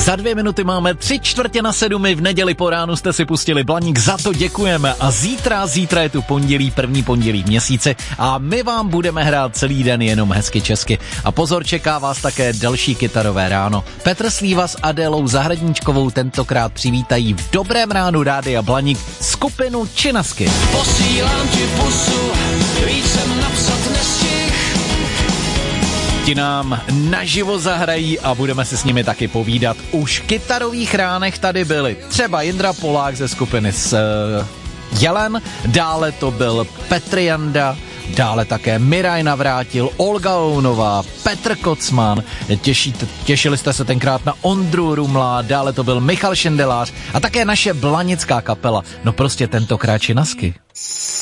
Za 2 minuty máme 6:45 v neděli po ránu jste si pustili Blaník, za to děkujeme a zítra je tu pondělí, první pondělí v měsíci a my vám budeme hrát celý den jenom hezky česky. A pozor, čeká vás také další kytarové ráno. Petr Slíva s Adélou Zahradníčkovou tentokrát přivítají v dobrém ránu Rádia Blaník skupinu Činasky. Posílám ti pusu, víc jsem napsat nestihl. Ti nám naživo zahrají a budeme si s nimi taky povídat. Už v kytarových ránech tady byli třeba Jindra Polák ze skupiny Jelen, dále to byl Petr Janda, dále také Miraj Navrátil, Olga Ounová, Petr Kocman, těšili jste se tenkrát na Ondru Rumla, dále to byl Michal Šendelář a také naše blanická kapela, no prostě tentokrát Činasky.